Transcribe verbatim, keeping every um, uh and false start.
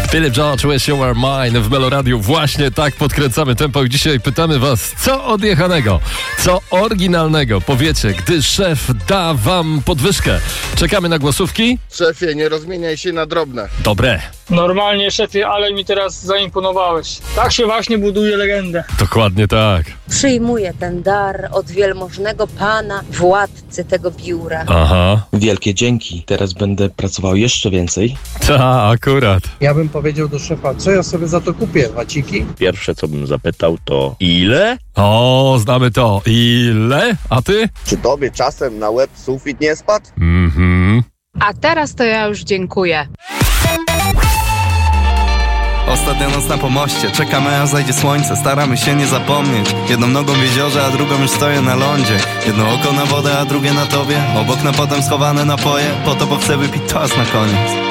Philip George, Wish You Were Mine w Meloradiu. Właśnie tak podkręcamy tempo i dzisiaj pytamy was, co odjechanego, co oryginalnego powiecie, gdy szef da wam podwyżkę. Czekamy na głosówki. Szefie, nie rozmieniaj się na drobne. Dobre. Normalnie, szefie, ale mi teraz zaimponowałeś. Tak się właśnie buduje legendę. Dokładnie tak. Przyjmuję ten dar od wielmożnego pana, władcy tego biura. Aha. Wielkie dzięki. Teraz będę pracował jeszcze więcej. Ta, akurat. Ja bym powiedział do szefa, co ja sobie za to kupię, waciki? Pierwsze, co bym zapytał, to ile? O, znamy to. Ile? A ty? Czy tobie czasem na łeb sufit nie spadł? Mhm. A teraz to ja już dziękuję. Ostatnia noc na pomoście, czekamy aż zajdzie słońce. Staramy się nie zapomnieć. Jedną nogą w jeziorze, a drugą już stoję na lądzie. Jedno oko na wodę, a drugie na tobie. Obok na potem schowane napoje. Po to, bo chcę wypić toast na koniec.